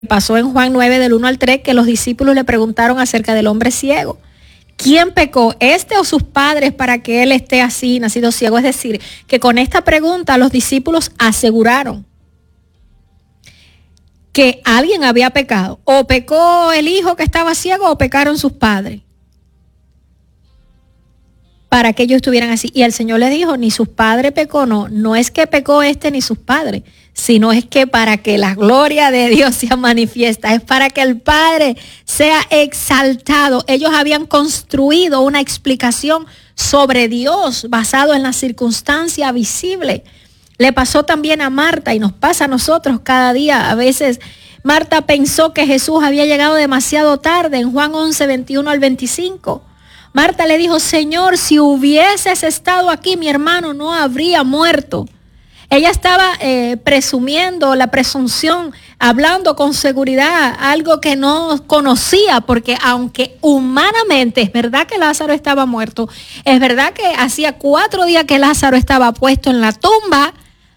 pasó en Juan 9 del 1 al 3, que los discípulos le preguntaron acerca del hombre ciego. ¿Quién pecó, este o sus padres, para que él esté así, nacido ciego? Es decir, que con esta pregunta los discípulos aseguraron que alguien había pecado. O pecó el hijo que estaba ciego o pecaron sus padres, para que ellos estuvieran así. Y el Señor les dijo, ni sus padres pecó, no es que pecó este ni sus padres, sino es que para que la gloria de Dios sea manifiesta, es para que el Padre sea exaltado. Ellos habían construido una explicación sobre Dios basado en la circunstancia visible. Le pasó también a Marta y nos pasa a nosotros cada día. A veces Marta pensó que Jesús había llegado demasiado tarde en Juan 11, 21 al 25. Marta le dijo, Señor, si hubieses estado aquí, mi hermano no habría muerto. Ella estaba presumiendo la presunción, hablando con seguridad, algo que no conocía, porque aunque humanamente es verdad que Lázaro estaba muerto, es verdad que hacía 4 días que Lázaro estaba puesto en la tumba,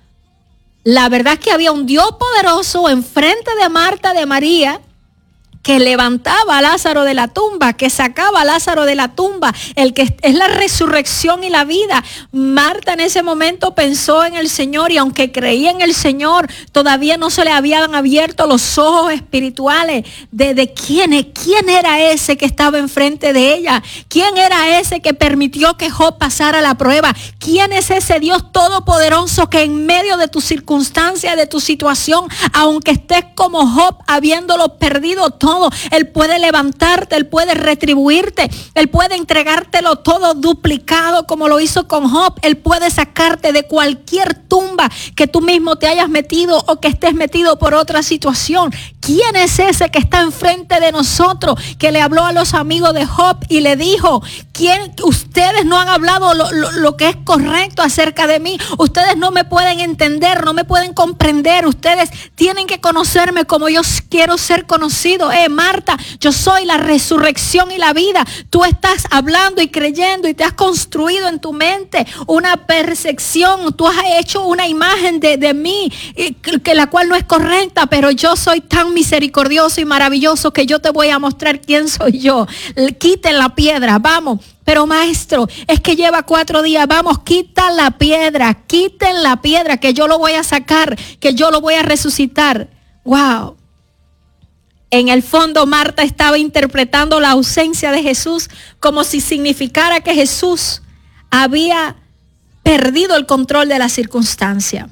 la verdad es que había un Dios poderoso enfrente de Marta, de María, que levantaba a Lázaro de la tumba, que sacaba a Lázaro de la tumba, el que es la resurrección y la vida. Marta en ese momento pensó en el Señor y aunque creía en el Señor, todavía no se le habían abierto los ojos espirituales de quién era ese que estaba enfrente de ella, quién era ese que permitió que Job pasara la prueba, quién es ese Dios todopoderoso que en medio de tu circunstancia, de tu situación, aunque estés como Job, habiéndolo perdido todo, Él puede levantarte, Él puede retribuirte, Él puede entregártelo todo duplicado como lo hizo con Job. Él puede sacarte de cualquier tumba que tú mismo te hayas metido o que estés metido por otra situación. ¿Quién es ese que está enfrente de nosotros, que le habló a los amigos de Job y le dijo, ustedes no han hablado lo que es correcto acerca de mí, ustedes no me pueden entender, no me pueden comprender, ustedes tienen que conocerme como yo quiero ser conocido? Marta, yo soy la resurrección y la vida. Tú estás hablando y creyendo y te has construido en tu mente una percepción, tú has hecho una imagen de mí, que la cual no es correcta, pero yo soy tan misericordioso y maravilloso que yo te voy a mostrar quién soy yo. Quiten la piedra, vamos. Pero maestro, es que lleva 4 días, vamos, quiten la piedra, que yo lo voy a sacar, que yo lo voy a resucitar. Wow. En el fondo, Marta estaba interpretando la ausencia de Jesús como si significara que Jesús había perdido el control de la circunstancia.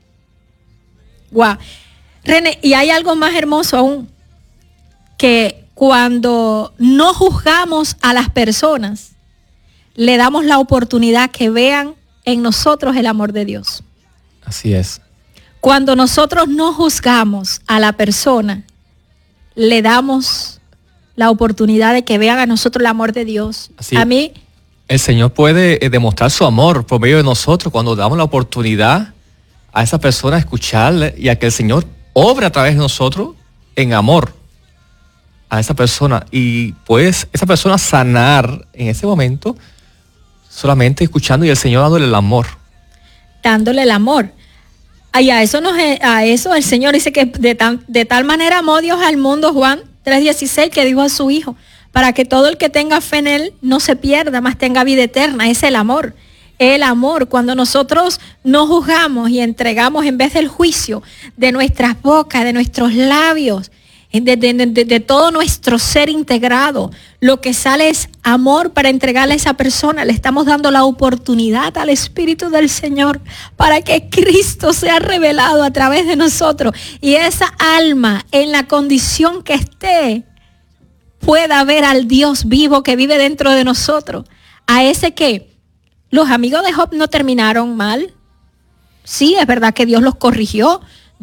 Wow. René, y hay algo más hermoso aún, que cuando no juzgamos a las personas, le damos la oportunidad que vean en nosotros el amor de Dios. Así es. Cuando nosotros no juzgamos a la persona, le damos la oportunidad de que vean a nosotros el amor de Dios. Así, a mí, el Señor puede demostrar su amor por medio de nosotros cuando damos la oportunidad a esa persona a escucharle y a que el Señor obre a través de nosotros en amor a esa persona. Y pues esa persona sanar en ese momento solamente escuchando y el Señor dándole el amor. Dándole el amor. Y a eso el Señor dice que de tal manera amó Dios al mundo, Juan 3:16, que dijo a su Hijo, para que todo el que tenga fe en Él no se pierda, mas tenga vida eterna. Es el amor. El amor, cuando nosotros no juzgamos y entregamos en vez del juicio de nuestras bocas, de nuestros labios, de todo nuestro ser integrado, lo que sale es amor para entregarle a esa persona. Le estamos dando la oportunidad al Espíritu del Señor para que Cristo sea revelado a través de nosotros y esa alma en la condición que esté pueda ver al Dios vivo que vive dentro de nosotros. A ese que los amigos de Job no terminaron mal. Sí, es verdad que Dios los corrigió,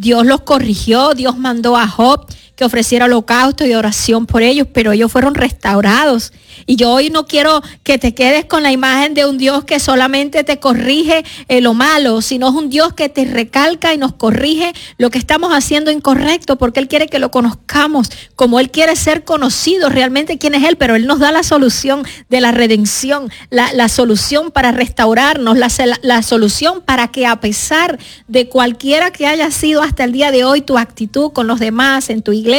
Dios mandó a Job que ofreciera holocausto y oración por ellos, pero ellos fueron restaurados. Y yo hoy no quiero que te quedes con la imagen de un Dios que solamente te corrige lo malo, sino es un Dios que te recalca y nos corrige lo que estamos haciendo incorrecto, porque Él quiere que lo conozcamos como Él quiere ser conocido realmente quién es Él, pero Él nos da la solución de la redención, la solución para restaurarnos, la solución para que a pesar de cualquiera que haya sido hasta el día de hoy tu actitud con los demás, en tu iglesia,